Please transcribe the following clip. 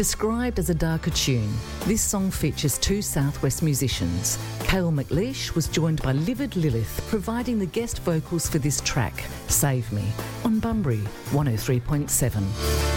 Described as a darker tune, this song features two Southwest musicians. Cale McLeish was joined by Livid Lilith, providing the guest vocals for this track, Save Me, on Bunbury 103.7.